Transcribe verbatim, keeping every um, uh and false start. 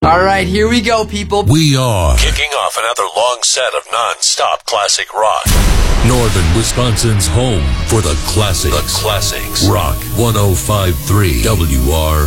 All right, here we go, people. We are kicking off another long set of non-stop classic rock. Northern Wisconsin's home for the classics. The classics. Rock one oh five point three W R